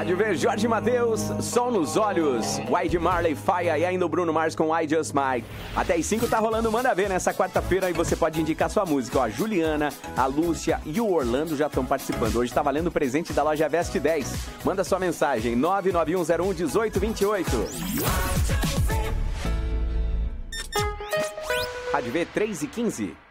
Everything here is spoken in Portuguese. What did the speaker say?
Rádio V, Jorge Mateus, Sol nos Olhos, Wide Marley, Faia e ainda o Bruno Mars com I Just Might. Até às 5 tá rolando Manda Ver nessa quarta-feira e você pode indicar sua música. Ó, a Juliana, a Lúcia e o Orlando já estão participando. Hoje tá valendo o presente da loja Veste 10. Manda sua mensagem, 991011828. Rádio V, 3h15.